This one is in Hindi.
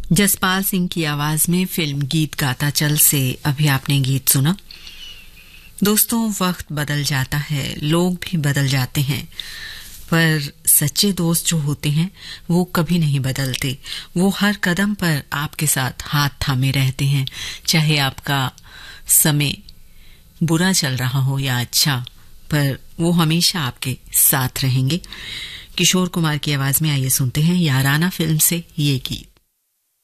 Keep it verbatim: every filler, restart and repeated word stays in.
जसपाल सिंह की आवाज में फिल्म गीत गाता चल से अभी आपने गीत सुना। दोस्तों, वक्त बदल जाता है, लोग भी बदल जाते हैं, पर सच्चे दोस्त जो होते हैं वो कभी नहीं बदलते। वो हर कदम पर आपके साथ हाथ थामे रहते हैं, चाहे आपका समय बुरा चल रहा हो या अच्छा, पर वो हमेशा आपके साथ रहेंगे। किशोर कुमार की आवाज में आइए सुनते हैं याराना फिल्म से ये गीत।